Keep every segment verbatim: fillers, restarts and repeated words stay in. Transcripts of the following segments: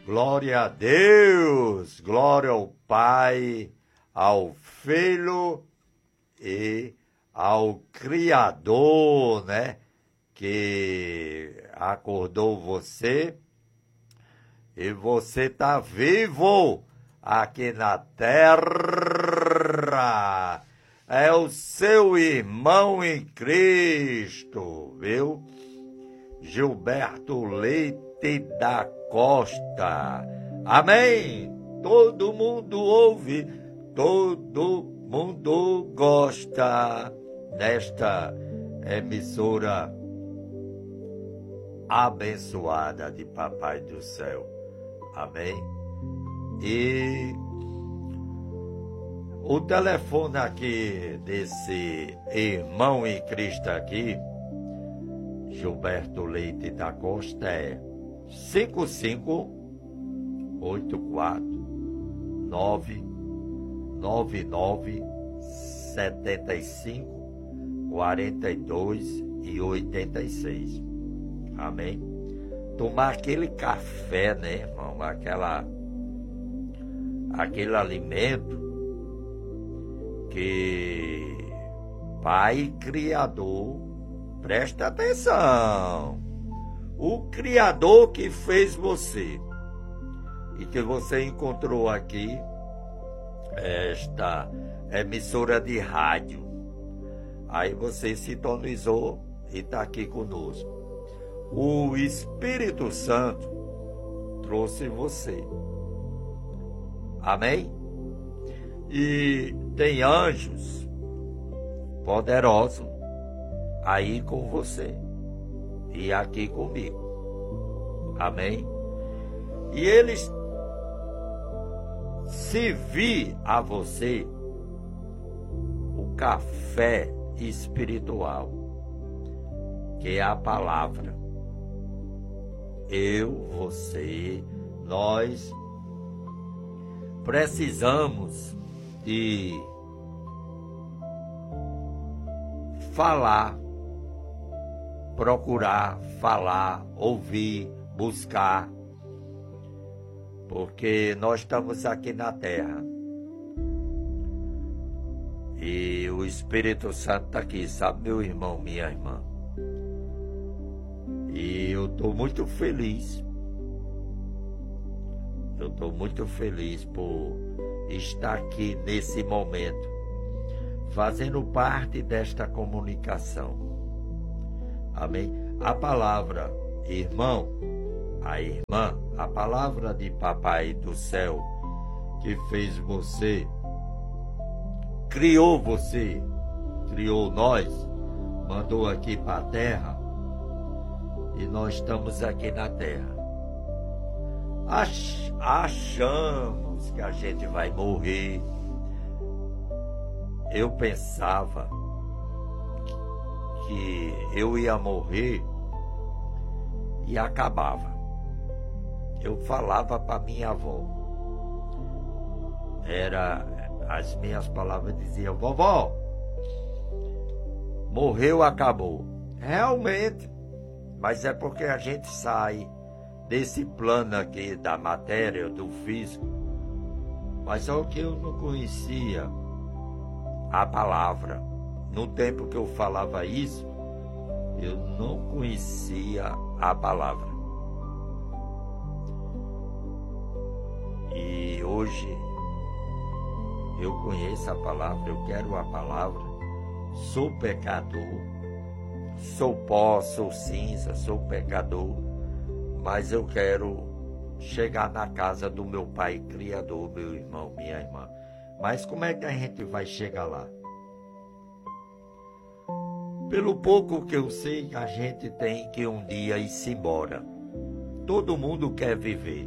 Glória a Deus, glória ao Pai, ao Filho e ao Criador, né? Que acordou você e você está vivo aqui na terra. É o seu irmão em Cristo, viu? Gilberto Leite da Costa. Amém? Todo mundo ouve, todo mundo gosta desta emissora abençoada de Papai do Céu. Amém? E o telefone aqui desse irmão em Cristo aqui, Gilberto Leite da Costa, é cinco cinco oito quatro nove nove nove sete cinco quatro dois e oitenta e seis. Amém? Tomar aquele café, né, irmão? Aquela, aquele alimento que Pai Criador, presta atenção, o Criador que fez você e que você encontrou aqui, esta emissora de rádio, aí você sintonizou e está aqui conosco. O Espírito Santo trouxe você. Amém? E tem anjos poderosos aí com você e aqui comigo. Amém? E eles servir a você o café espiritual, que é a palavra. Eu, você, nós precisamos de falar, procurar, falar, ouvir, buscar, porque nós estamos aqui na terra e o Espírito Santo está aqui, sabe, meu irmão, minha irmã? E eu estou muito feliz, eu estou muito feliz por estar aqui nesse momento, fazendo parte desta comunicação. Amém? A palavra irmão, a irmã, a palavra de Papai do Céu, que fez você, criou você, criou nós, mandou aqui para a terra, e nós estamos aqui na terra. Ach, achamos que a gente vai morrer. Eu pensava que eu ia morrer e acabava. Eu falava para minha avó. Era, as minhas palavras diziam: vovó, morreu, acabou. Realmente. Mas é porque a gente sai desse plano aqui da matéria, do físico. Mas só que eu não conhecia a palavra. No tempo que eu falava isso, eu não conhecia a palavra. E hoje eu conheço a palavra, eu quero a palavra. Sou pecador. Sou pó, sou cinza, sou pecador, mas eu quero chegar na casa do meu Pai Criador, meu irmão, minha irmã. Mas como é que a gente vai chegar lá? Pelo pouco que eu sei, a gente tem que um dia ir-se embora. Todo mundo quer viver.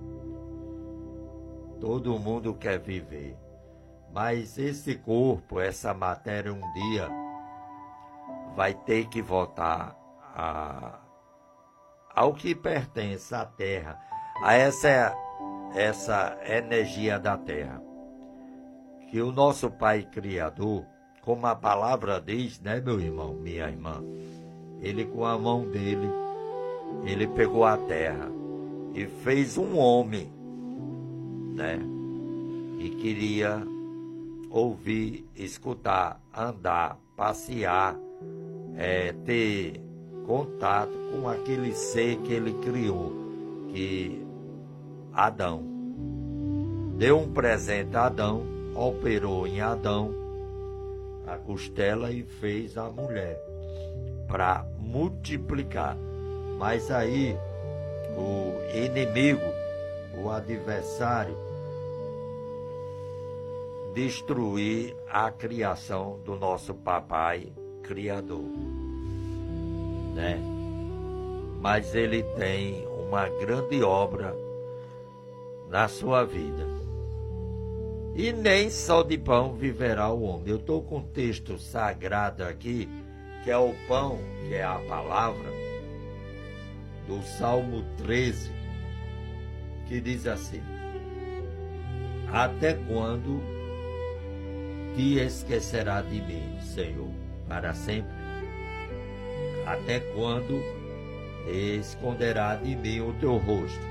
Todo mundo quer viver. Mas esse corpo, essa matéria, um dia vai ter que voltar a, ao que pertence à terra, a essa, essa energia da terra. Que o nosso Pai Criador, como a palavra diz, né, meu irmão, minha irmã, ele com a mão dele, ele pegou a terra e fez um homem, né? E queria ouvir, escutar, andar, passear, é, ter contato com aquele ser que ele criou, que Adão. Deu um presente a Adão, operou em Adão a costela e fez a mulher para multiplicar. Mas aí o inimigo, o adversário, destruir a criação do nosso papai criador, né? Mas ele tem uma grande obra na sua vida. E nem só de pão viverá o homem. Eu estou com um texto sagrado aqui, que é o pão, que é a palavra, do Salmo treze, que diz assim: até quando te esquecerá de mim, Senhor, para sempre? Até quando esconderá de mim o teu rosto?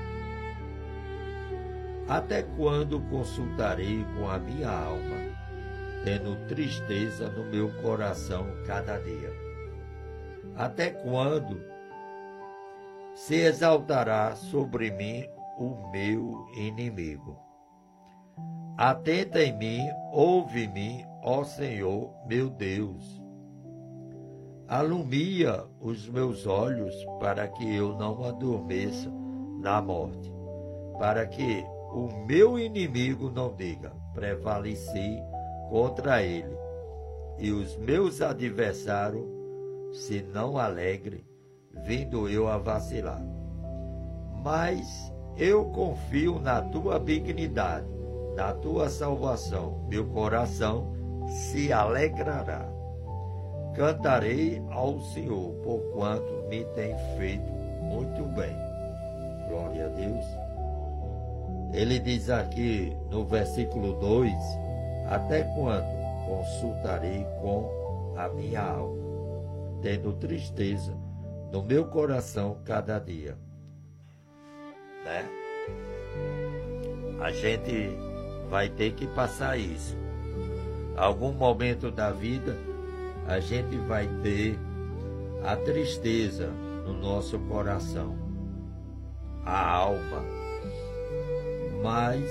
Até quando consultarei com a minha alma, tendo tristeza no meu coração cada dia? Até quando se exaltará sobre mim o meu inimigo? Atenta em mim, ouve-me, ó Senhor, meu Deus. Alumia os meus olhos para que eu não adormeça na morte, para que o meu inimigo não diga: prevaleci contra ele, e os meus adversários se não alegre, vindo eu a vacilar. Mas eu confio na tua benignidade, na tua salvação, meu coração se alegrará. Cantarei ao Senhor, porquanto me tem feito muito bem. Glória a Deus. Ele diz aqui no versículo dois: até quando consultarei com a minha alma, tendo tristeza no meu coração cada dia? Né? A gente vai ter que passar isso. Algum momento da vida a gente vai ter a tristeza no nosso coração, a alma. Mas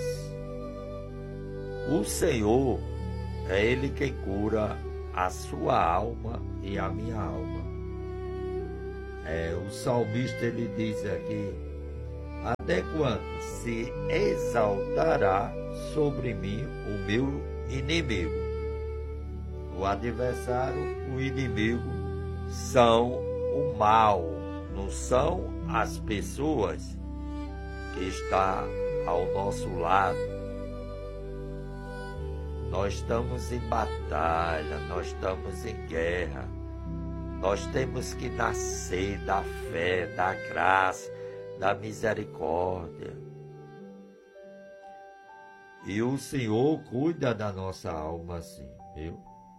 o Senhor é Ele quem cura a sua alma e a minha alma. É, o salmista, ele diz aqui: até quando se exaltará sobre mim o meu inimigo? O adversário, o inimigo, são o mal, não são as pessoas que estão ao nosso lado. Nós estamos em batalha, nós estamos em guerra. Nós temos que nascer da fé, da graça, da misericórdia. E o Senhor cuida da nossa alma assim, viu?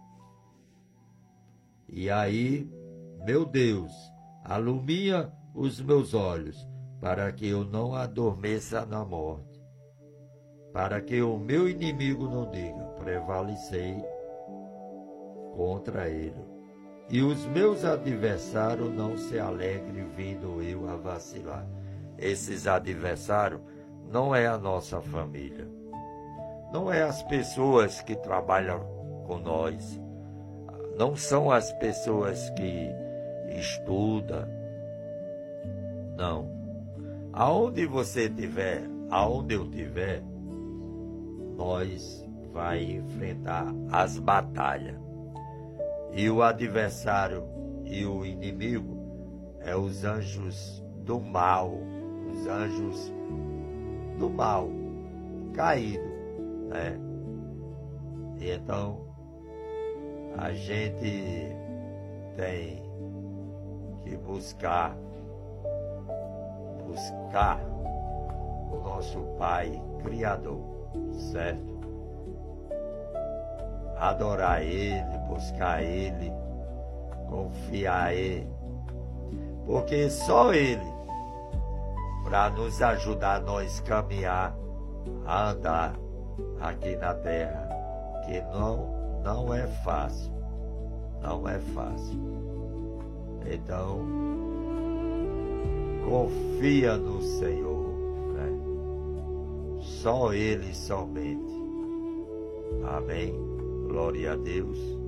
E aí, meu Deus, alumia os meus olhos, para que eu não adormeça na morte, para que o meu inimigo não diga: prevalecei contra ele, e os meus adversários não se alegrem vindo eu a vacilar. Esses adversários não é a nossa família, não é as pessoas que trabalham com nós, não são as pessoas que estudam, não. Aonde você estiver, aonde eu estiver, nós vai enfrentar as batalhas. E o adversário e o inimigo é os anjos do mal, os anjos do mal, caído, né? E então, a gente tem que buscar, buscar o nosso Pai Criador, certo? Adorar Ele, buscar Ele, confiar Ele, porque só Ele para nos ajudar a nós caminhar, a andar aqui na terra, que não, não é fácil, não é fácil. Então, confia no Senhor, né? Só Ele somente. Amém. Glória a Deus.